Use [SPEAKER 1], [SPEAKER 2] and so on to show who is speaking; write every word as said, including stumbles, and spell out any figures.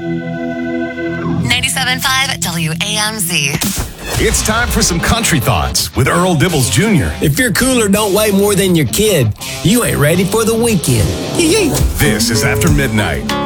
[SPEAKER 1] ninety-seven point five W A M Z.
[SPEAKER 2] It's time for some country thoughts with Earl Dibbles Junior
[SPEAKER 3] If your cooler don't weigh more than your kid, you ain't ready for the weekend.
[SPEAKER 2] This is After Midnight.